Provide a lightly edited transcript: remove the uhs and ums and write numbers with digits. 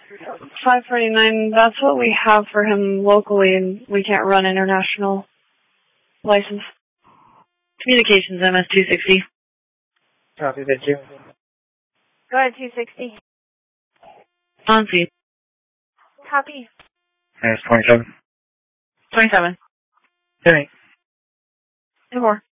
549, that's what we have for him locally, and we can't run international license. Communications, MS-260. Copy, thank you. Go ahead, 260. On scene. Copy. MS-27. 27. 10-8. 2 more.